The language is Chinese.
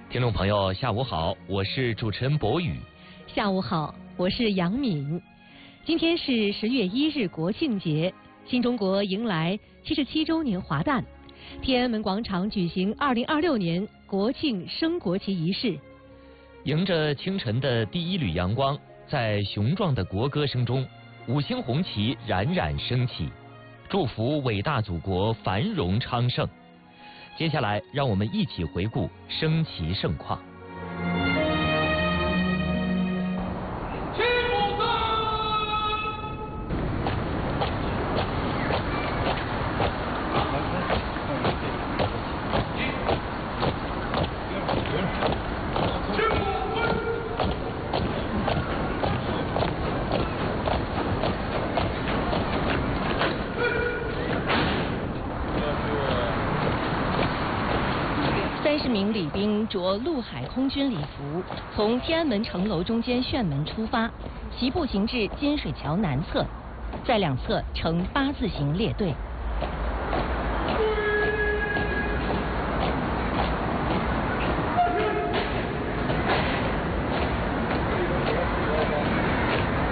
听众朋友，下午好，我是主持人博宇。 下午好，我是杨敏。今天是10月1日国庆节，新中国迎来77周年华诞，天安门广场举行2026年国庆升国旗仪式。 迎着清晨的第一缕阳光，在雄壮的国歌声中，5星红旗冉冉升起，祝福伟大祖国繁荣昌盛。接下来，让我们一起回顾升旗盛况。 30名礼兵着陆海空军礼服，从天安门城楼中间旋门出发，齐步行至金水桥南侧，在两侧呈8字形列队。